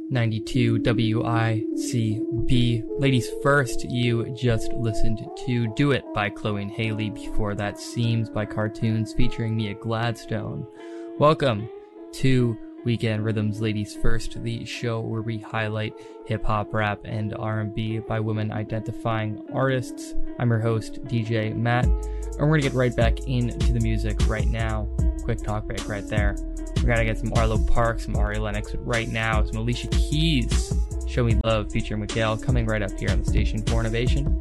92 WICB. Ladies first, you just listened to Do It by Chloe and Haley. Before that, Seams by Cartoons featuring Mia Gladstone. Welcome to Weekend Rhythms Ladies First, the show where we highlight hip-hop, rap, and R&B by women identifying artists. I'm your host, DJ Matt, and we're going to get right back into the music right now. Quick talk break right there. We gotta get some Arlo Parks, some Ari Lennox, but right now some Alicia Keys, Show Me Love featuring Miguel, coming right up here on the station for Innovation.